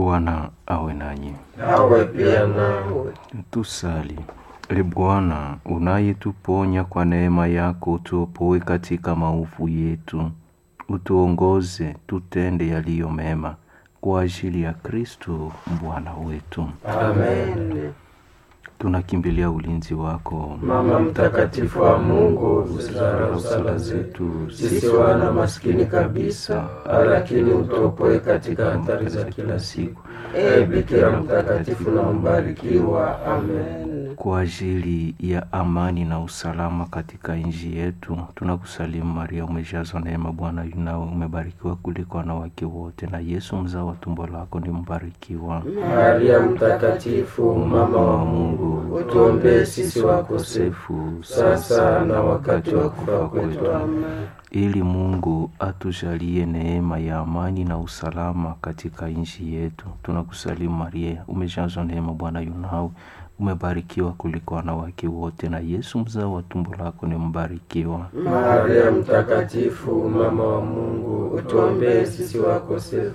Bwana awe nanyi. Awe pia nawe. Tusali. Ee Bwana, unayetuponya kwa neema yako, utuopoe katika maovu yetu. Utuongoze tutende yaliyo mema kwa ajili ya Kristo Bwana wetu. Amen. Tunakimbilia ulinzi wako, Mama mtakatifu wa Mungu, usizarau sala zetu sisi wana maskini kabisa, lakini utuopoe katika hatari za kila siku. Ee Bikira mtakatifu na mbarikiwa. Amen. Kwa ajili ya amani na usalama katika nchi yetu, tunakusalimu Maria, umejazwa neema, Bwana yu nawe, umebarikiwa kuliko wanawake wote, na Yesu mzao wa tumbo lako ni mbarikiwa. Maria mtakatifu, mama wa Mungu, utuombee sisi wakosefu, sasa na wakati wa kufa kwetu. Amen. Ili Mungu atujalie neema ya amani na usalama katika nchi yetu, tunakusalimu Maria, umejazwa neema, Bwana yu nawe, umebarikiwa kuliko wanawake wote, na Yesu mzao wa tumbo lako ni mbarikiwa. Maria mtakatifu, mama wa Mungu, utuombee sisi wakosefu,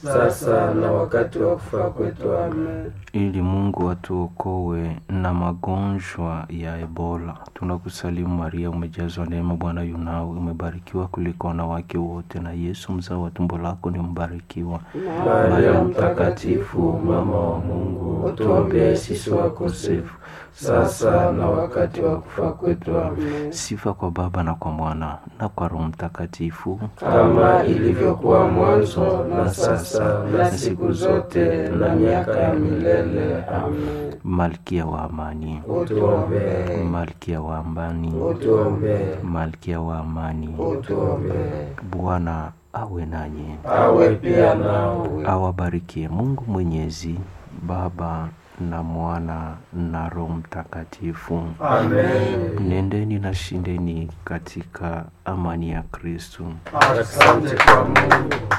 sasa na wakati wa kufa kwetu. Amen. Ili Mungu atuokoe na magonjwa ya Ebola, tunakusalimu Maria, umejazwa neema, Bwana yu nawe, umebarikiwa kuliko wanawake wote, na Yesu mzao wa tumbo lako ni mbarikiwa. Maria mtakatifu, mama wa Mungu, utuombee sisi wakosefu, sasa na wakati wa kufa kwetu. Amen. Sifa kwa Baba na kwa Mwana na kwa Roho Mtakatifu, kama ilivyokuwa mwanzo, na sasa na siku zote, na miaka ya milele. Amen. Malkia wa amani, utuombee. Malkia wa amani, utuombee. Malkia wa amani, utuombee. Bwana awe nanyi. Awe pia nawe. Awabarikie Mungu Mwenyezi, Baba na Mwana na Roho Mtakatifu. Amen. Nendeni na shindeni katika amani ya Kristo. Asante kwa Mungu.